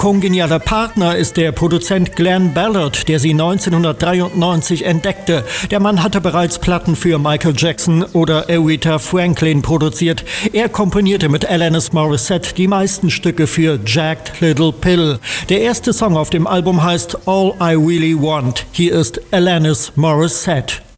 Kongenialer Partner ist der Produzent Glenn Ballard, der sie 1993 entdeckte. Der Mann hatte bereits Platten für Michael Jackson oder Aretha Franklin produziert. Er komponierte mit Alanis Morissette die meisten Stücke für Jagged Little Pill. Der erste Song auf dem Album heißt All I Really Want. Hier ist Alanis Morissette.